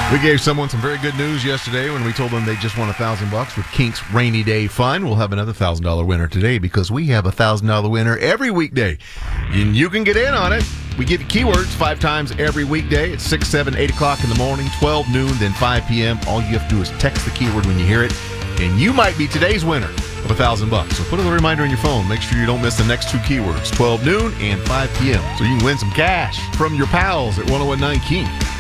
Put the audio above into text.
We gave someone some very good news yesterday when we told them they just won $1,000 with Kink's Rainy Day Fun. We'll have another $1,000 winner today because we have a $1,000 winner every weekday. And you can get in on it. We give you keywords 5 times every weekday at 6, 7, 8 o'clock in the morning, 12 noon, then 5 p.m. All you have to do is text the keyword when you hear it, and you might be today's winner of $1,000. So put a little reminder on your phone. Make sure you don't miss the next 2 keywords, 12 noon and 5 p.m. So you can win some cash from your pals at 1019 King.